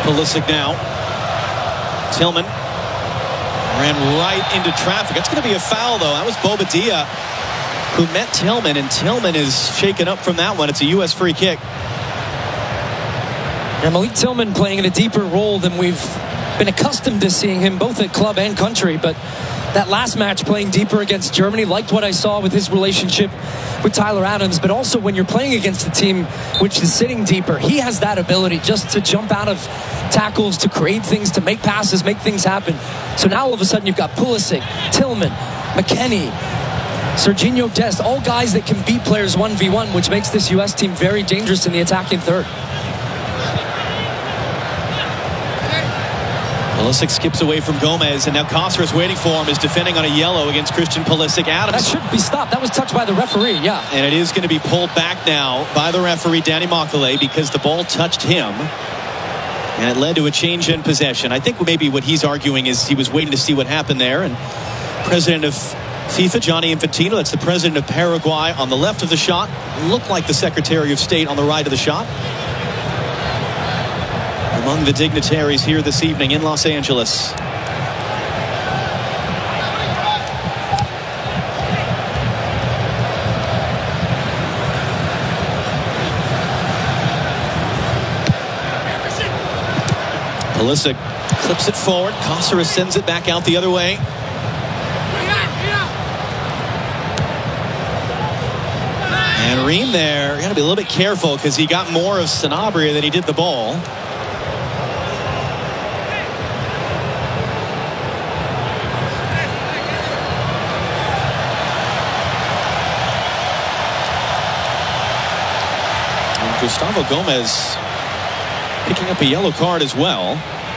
Pulisic now. Tillman ran right into traffic. That's going to be a foul, though. That was Bobadilla who met Tillman, and Tillman is shaken up from that one. It's a U.S. free kick. And Malik Tillman playing in a deeper role than we've been accustomed to seeing him, both at club and country. But that last match playing deeper against Germany, liked what I saw with his relationship with Tyler Adams. But also when you're playing against a team which is sitting deeper, he has that ability just to jump out of tackles, to create things, to make passes, make things happen. So now all of a sudden you've got Pulisic, Tillman, McKennie, Serginho Dest, all guys that can beat players 1v1, which makes this U.S. team very dangerous in the attacking third. Pulisic skips away from Gomez, and now Cáceres waiting for him, is defending on a yellow against Christian Pulisic. Adams. That should be stopped. That was touched by the referee, yeah. And it is going to be pulled back now by the referee, Danny Makelele, because the ball touched him. And it led to a change in possession. I think maybe what he's arguing is he was waiting to see what happened there. And president of FIFA, Gianni Infantino, that's the president of Paraguay, on the left of the shot. Looked like the Secretary of State on the right of the shot. Among the dignitaries here this evening in Los Angeles. Pulisic clips it forward. Cáceres sends it back out the other way. And Ream there, you got to be a little bit careful because he got more of Sanabria than he did the ball. Gustavo Gomez picking up a yellow card as well.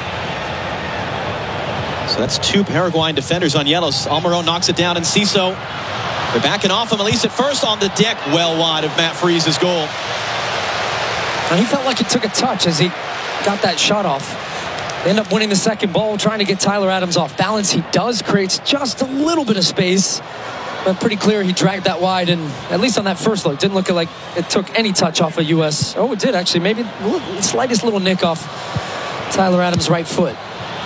So that's two Paraguayan defenders on yellows. Almiron knocks it down, and Ciso, they're backing off him. At least at first on the deck, well wide of Matt Freese's goal. And he felt like it took a touch as he got that shot off. They end up winning the second ball, trying to get Tyler Adams off balance. He does, creates just a little bit of space. But pretty clear he dragged that wide, and at least on that first look, didn't look like it took any touch off of U.S. Oh, it did actually. Maybe the slightest little nick off Tyler Adams' right foot.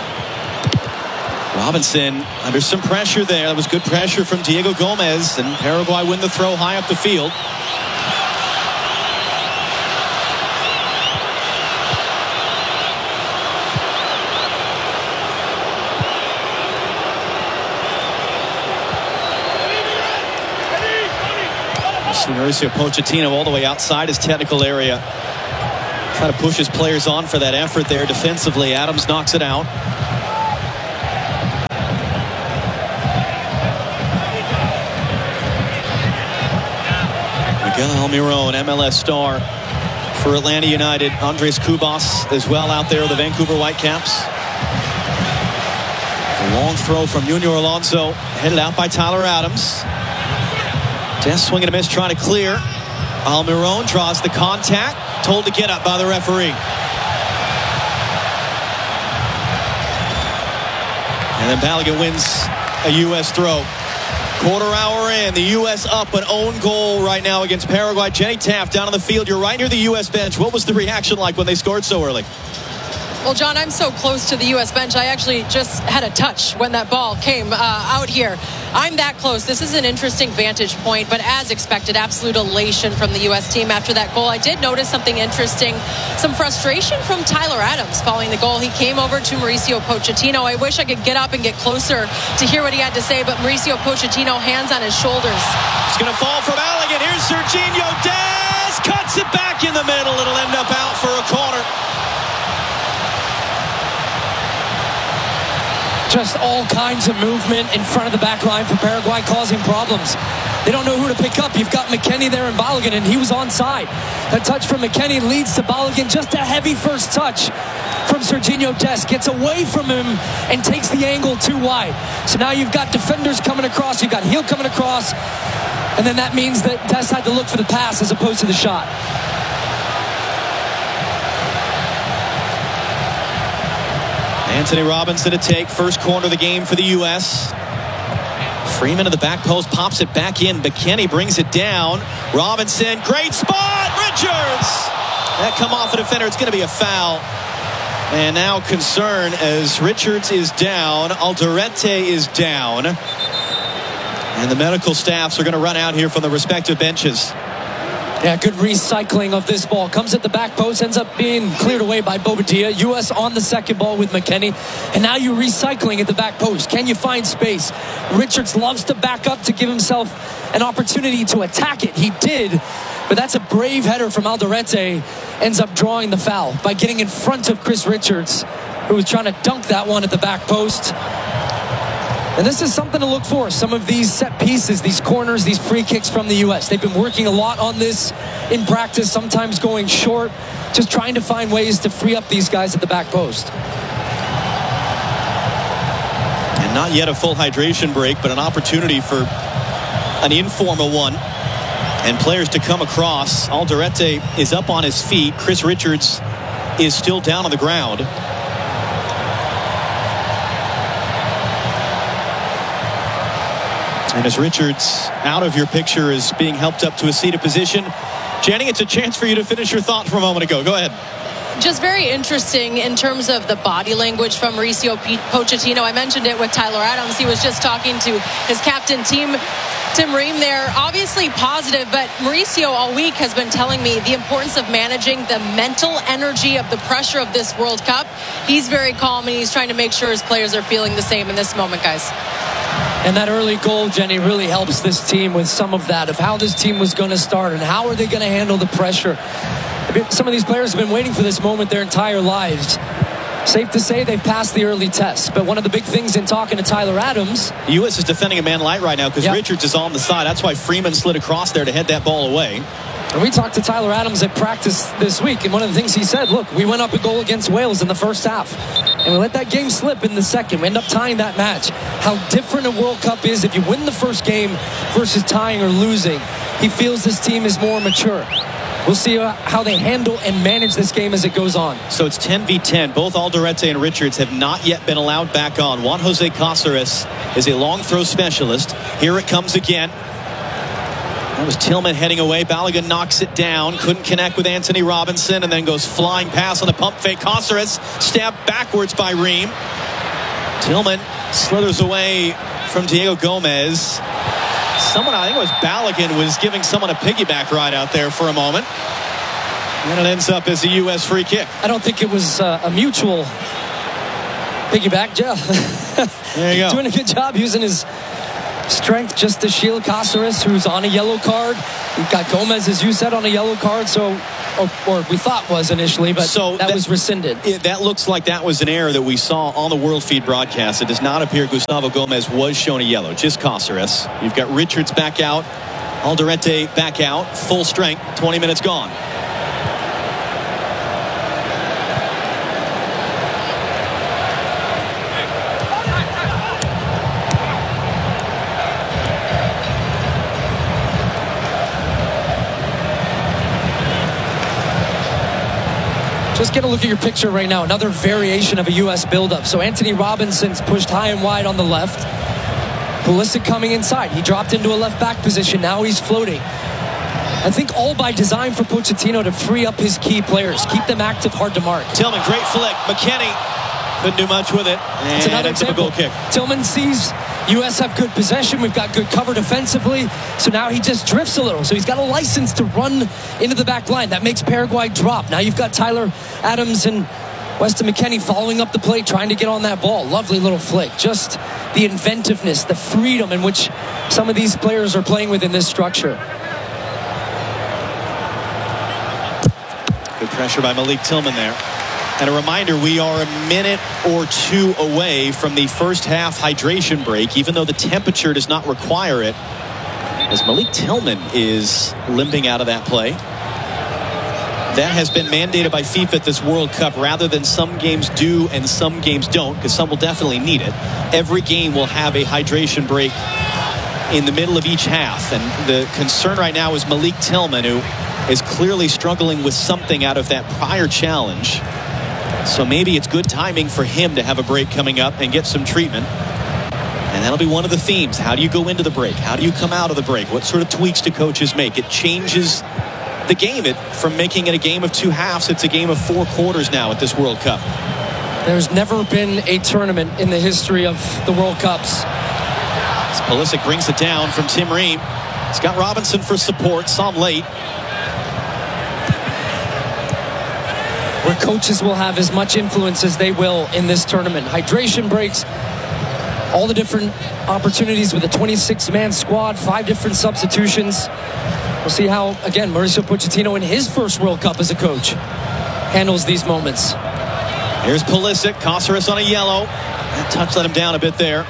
Robinson under some pressure there. That was good pressure from Diego Gomez, and Paraguay win the throw high up the field. Mauricio Pochettino all the way outside his technical area. Try to push his players on for that effort there defensively. Adams knocks it out. Miguel Almiron, MLS star for Atlanta United. Andres Cubas as well out there with the Vancouver Whitecaps. A long throw from Junior Alonso, headed out by Tyler Adams. Dest swinging a miss, trying to clear. Almiron draws the contact, told to get up by the referee. And then Balogun wins a U.S. throw. Quarter hour in, the U.S. up an own goal right now against Paraguay. Jenny Taft down on the field. You're right near the U.S. bench. What was the reaction like when they scored so early? Well, John, I'm so close to the U.S. bench. I actually just had a touch when that ball came out here. I'm that close. This is an interesting vantage point, but as expected, absolute elation from the U.S. team after that goal. I did notice something interesting, some frustration from Tyler Adams following the goal. He came over to Mauricio Pochettino. I wish I could get up and get closer to hear what he had to say, but Mauricio Pochettino, hands on his shoulders. It's going to fall from Balogun. Here's Serginho Dest. Cuts it back in the middle. It'll end up out for a corner. Just all kinds of movement in front of the back line for Paraguay, causing problems. They don't know who to pick up. You've got McKennie there and Balogun, and he was onside. That touch from McKennie leads to Balogun. Just a heavy first touch from Serginho Dest. Gets away from him and takes the angle too wide. So now you've got defenders coming across. You've got Heel coming across. And then that means that Dest had to look for the pass as opposed to the shot. Anthony Robinson to take. First corner of the game for the U.S. Freeman to the back post, pops it back in. McKennie brings it down. Robinson, great spot. Richards! That come off a defender. It's going to be a foul. And now concern as Richards is down, Alderete is down, and the medical staffs are going to run out here from the respective benches. Yeah, good recycling of this ball. Comes at the back post, ends up being cleared away by Bobadilla. U.S. on the second ball with McKennie. And now you're recycling at the back post. Can you find space? Richards loves to back up to give himself an opportunity to attack it. He did, but that's a brave header from Alderete. Ends up drawing the foul by getting in front of Chris Richards, who was trying to dunk that one at the back post. And this is something to look for. Some of these set pieces, these corners, these free kicks from the U.S. They've been working a lot on this in practice, sometimes going short, just trying to find ways to free up these guys at the back post. And not yet a full hydration break, but an opportunity for an informal one. And players to come across. Alderete is up on his feet. Chris Richards is still down on the ground. And as Richards out of your picture is being helped up to a seated position, Jenny, it's a chance for you to finish your thought from a moment ago. Go ahead. Just very interesting in terms of the body language from Mauricio Pochettino. I mentioned it with Tyler Adams. He was just talking to his captain, Tim Ream there. Obviously positive, but Mauricio all week has been telling me the importance of managing the mental energy of the pressure of this World Cup. He's very calm, and he's trying to make sure his players are feeling the same in this moment, guys. And that early goal, Jenny, really helps this team with some of that, of how this team was going to start and how are they going to handle the pressure. Some of these players have been waiting for this moment their entire lives. Safe to say they've passed the early tests. But one of the big things in talking to Tyler Adams... The U.S. is defending a man light right now because Richards is on the side. That's why Freeman slid across there to head that ball away. And we talked to Tyler Adams at practice this week, and one of the things he said, look, we went up a goal against Wales in the first half, and we let that game slip in the second. We end up tying that match. How different a World Cup is if you win the first game versus tying or losing. He feels this team is more mature. We'll see how they handle and manage this game as it goes on. So it's 10v10. Both Alderete and Richards have not yet been allowed back on. Juan Jose Cáceres is a long throw specialist. Here it comes again. That was Tillman heading away. Balogun knocks it down. Couldn't connect with Anthony Robinson, and then goes flying pass on the pump fake. Cáceres stabbed backwards by Ream. Tillman slithers away from Diego Gomez. Someone, I think it was Balogun, was giving someone a piggyback ride out there for a moment. And it ends up as a U.S. free kick. I don't think it was a mutual piggyback. There you go. Doing a good job using his strength just to shield Cáceres, who's on a yellow card. We've got Gomez, as you said, on a yellow card, so or we thought was initially, but so that was rescinded. That looks like that was an error that we saw on the World Feed broadcast. It does not appear Gustavo Gomez was shown a yellow, just Cáceres. You've got Richards back out, Alderete back out, full strength, 20 minutes gone. Just get a look at your picture right now. Another variation of a U.S. buildup. So Anthony Robinson's pushed high and wide on the left. Pulisic coming inside. He dropped into a left back position. Now he's floating. I think all by design for Pochettino to free up his key players. Keep them active, hard to mark. Tillman, great flick. McKennie couldn't do much with it. And it's another example. Goal kick. Tillman sees U.S. have good possession. We've got good cover defensively. So now he just drifts a little. So he's got a license to run into the back line. That makes Paraguay drop. Now you've got Tyler Adams and Weston McKennie following up the play, trying to get on that ball. Lovely little flick. Just the inventiveness, the freedom in which some of these players are playing within this structure. Good pressure by Malik Tillman there. And a reminder, we are a minute or two away from the first half hydration break, even though the temperature does not require it, as Malik Tillman is limping out of that play. That has been mandated by FIFA at this World Cup, rather than some games do and some games don't, because some will definitely need it. Every game will have a hydration break in the middle of each half. And the concern right now is Malik Tillman, who is clearly struggling with something out of that prior challenge. So maybe it's good timing for him to have a break coming up and get some treatment. And that'll be one of the themes. How do you go into the break? How do you come out of the break? What sort of tweaks do coaches make? It changes the game. From making it a game of two halves, it's a game of four quarters now at this World Cup. There's never been a tournament in the history of the World Cups. As Pulisic brings it down from Tim Ream. He's got Robinson for support. Saw him late. Where coaches will have as much influence as they will in this tournament. Hydration breaks, all the different opportunities with a 26-man squad, 5 different substitutions. We'll see how, again, Mauricio Pochettino in his first World Cup as a coach handles these moments. Here's Pulisic. Cáceres on a yellow. That touch let him down a bit there.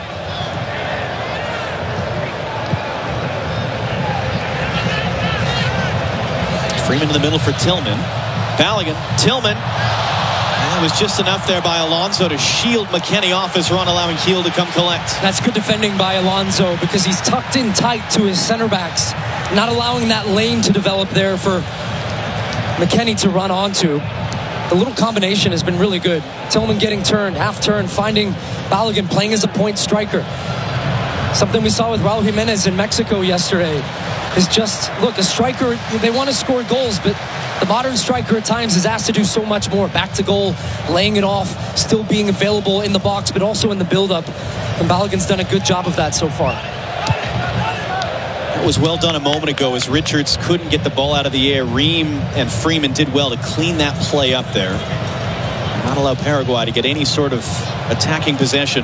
Freeman in the middle for Tillman. Balogun. Tillman. And that was just enough there by Alonso to shield McKennie off his run, allowing Kiel to come collect. That's good defending by Alonso because he's tucked in tight to his center backs, not allowing that lane to develop there for McKennie to run onto. The little combination has been really good. Tillman getting turned, half turn, finding Balogun playing as a point striker. Something we saw with Raul Jimenez in Mexico yesterday is just, look, a striker, they want to score goals, but the modern striker at times is asked to do so much more. Back to goal, laying it off, still being available in the box, but also in the build-up. And Balogun's done a good job of that so far. It was well done a moment ago as Richards couldn't get the ball out of the air. Ream and Freeman did well to clean that play up there. Not allow Paraguay to get any sort of attacking possession.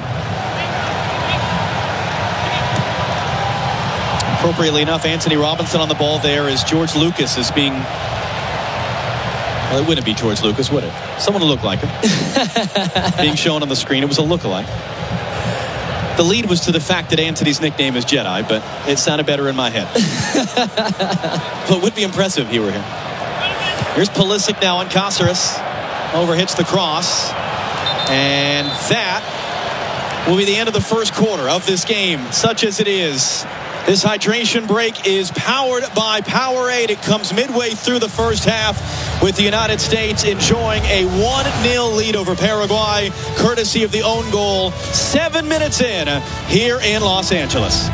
Appropriately enough, Anthony Robinson on the ball there as George Lucas is being... Well, it wouldn't be George Lucas, would it? Someone who looked like him. Being shown on the screen, it was a lookalike. The lead was to the fact that Anthony's nickname is Jedi, but it sounded better in my head. But it would be impressive if he were here. Here's Pulisic now on Cáceres. Overhits the cross. And that will be the end of the first quarter of this game, such as it is. This hydration break is powered by Powerade. It comes midway through the first half with the United States enjoying a 1-0 lead over Paraguay, courtesy of the own goal 7 minutes in here in Los Angeles.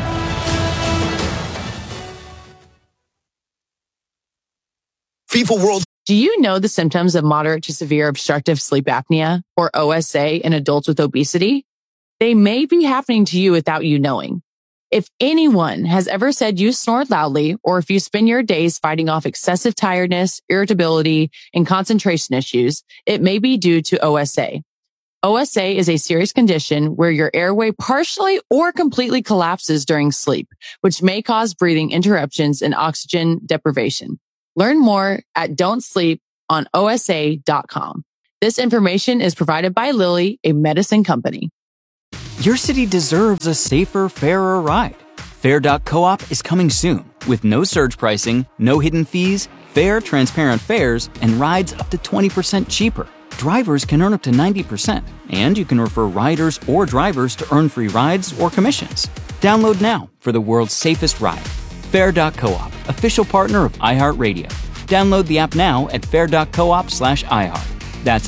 FIFA World. Do you know the symptoms of moderate to severe obstructive sleep apnea, or OSA, in adults with obesity? They may be happening to you without you knowing. If anyone has ever said you snore loudly, or if you spend your days fighting off excessive tiredness, irritability, and concentration issues, it may be due to OSA. OSA is a serious condition where your airway partially or completely collapses during sleep, which may cause breathing interruptions and oxygen deprivation. Learn more at don'tsleeponosa.com. This information is provided by Lilly, a medicine company. Your city deserves a safer, fairer ride. Fair.coop is coming soon with no surge pricing, no hidden fees, fair, transparent fares, and rides up to 20% cheaper. Drivers can earn up to 90%, and you can refer riders or drivers to earn free rides or commissions. Download now for the world's safest ride. Fair.coop, official partner of iHeartRadio. Download the app now at fair.coop/iHeart. That's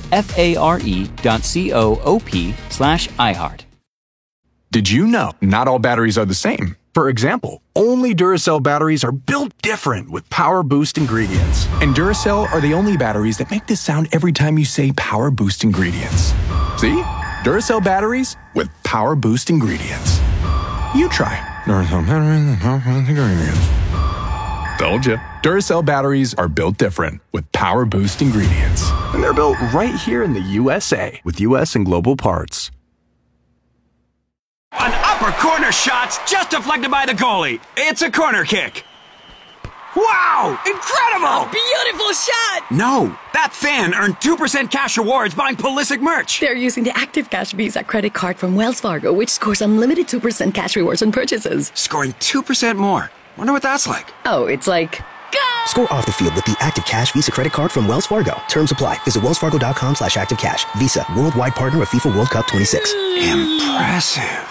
FARE.coop/iHeart. Did you know not all batteries are the same? For example, only Duracell batteries are built different with Power Boost ingredients. And Duracell are the only batteries that make this sound every time you say Power Boost ingredients. See? Duracell batteries with Power Boost ingredients. You try. Duracell batteries with Power Boost ingredients. Told you. Duracell batteries are built different with Power Boost ingredients. And they're built right here in the USA with US and global parts. An upper corner shot's just deflected by the goalie. It's a corner kick. Wow! Incredible! Beautiful shot! No, that fan earned 2% cash rewards buying Pulisic merch. They're using the Active Cash Visa credit card from Wells Fargo, which scores unlimited 2% cash rewards on purchases. Scoring 2% more. Wonder what that's like. Oh, it's like... Go! Score off the field with the Active Cash Visa credit card from Wells Fargo. Terms apply. Visit wellsfargo.com/activecash. Visa, worldwide partner of FIFA World Cup 26. Impressive.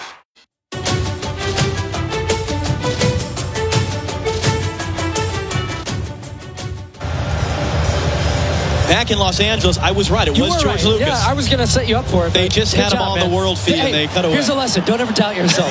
Back in Los Angeles, I was right. It was George Lucas. Yeah, I was going to set you up for it. They just had him on the world feed and they cut away. Here's a lesson. Don't ever doubt yourself.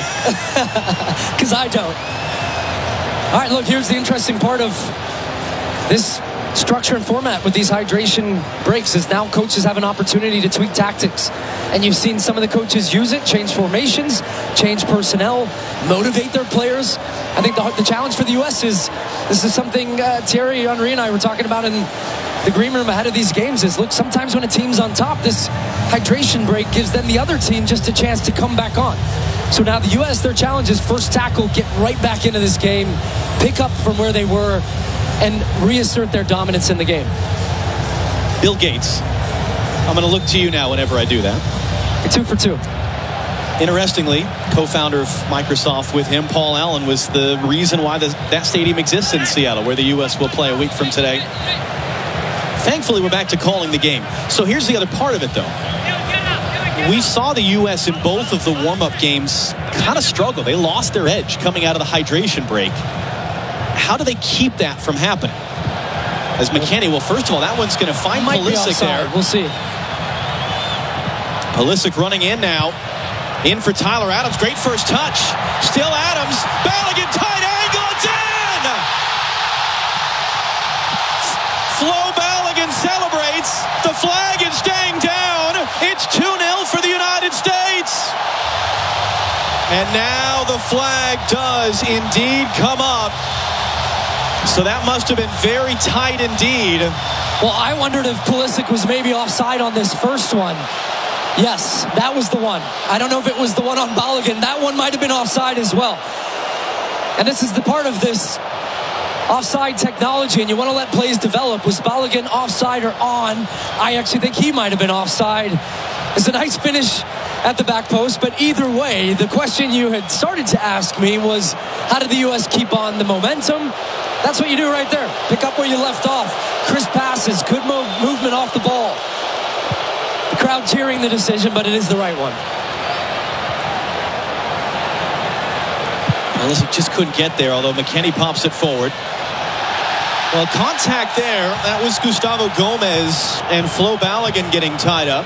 Because I don't. All right, look, here's the interesting part of this structure and format with these hydration breaks is now coaches have an opportunity to tweak tactics. And you've seen some of the coaches use it, change formations, change personnel, motivate their players. I think the challenge for the U.S. is, this is something Thierry Henry and I were talking about in the green room ahead of these games, is look, sometimes when a team's on top, this hydration break gives them the other team just a chance to come back on. So now the U.S., their challenge is first tackle, get right back into this game, pick up from where they were, and reassert their dominance in the game. Bill Gates, I'm going to look to you now whenever I do that. 2 for 2. Interestingly, co-founder of Microsoft with him, Paul Allen, was the reason why that stadium exists in Seattle, where the U.S. will play a week from today. Thankfully, we're back to calling the game. So here's the other part of it, though. We saw the U.S. in both of the warm-up games kind of struggle. They lost their edge coming out of the hydration break. How do they keep that from happening? As McKennie, well, first of all, that one's going to find Pulisic there. We'll see. Pulisic running in now. In for Tyler Adams. Great first touch. Still Adams. Balogun, tight angle. It's in! Flo Balogun celebrates. The flag is staying down. It's 2-0 for the United States. And now the flag does indeed come up. So that must have been very tight indeed. Well, I wondered if Pulisic was maybe offside on this first one. Yes, that was the one. I don't know if it was the one on Balogun. That one might have been offside as well. And this is the part of this offside technology, and you want to let plays develop. Was Balogun offside or on? I actually think he might have been offside. It's a nice finish at the back post, but either way, the question you had started to ask me was, how did the U.S. keep on the momentum? That's what you do right there. Pick up where you left off. Crisp passes, good movement off the ball. The crowd cheering the decision, but it is the right one. Pulisic just couldn't get there, although McKennie pops it forward. Well, contact there. That was Gustavo Gomez and Flo Balogun getting tied up.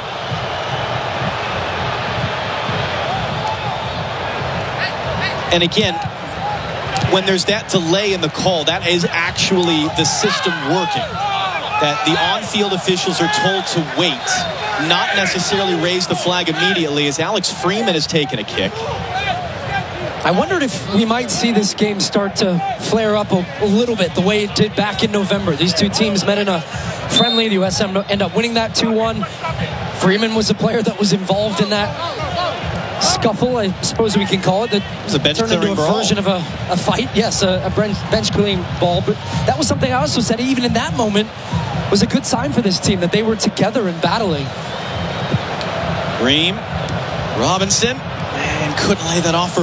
And again, when there's that delay in the call, that is actually the system working. That the on-field officials are told to wait, not necessarily raise the flag immediately, as Alex Freeman has taken a kick. I wondered if we might see this game start to flare up a little bit the way it did back in November. These two teams met in a friendly. The U.S. end up winning that 2-1. Freeman was a player that was involved in that scuffle, I suppose we can call it, that turned into a version of a fight. Yes, a bench clearing ball. But that was something I also said, even in that moment, was a good sign for this team, that they were together and battling. Ream, Robinson, and couldn't lay that off for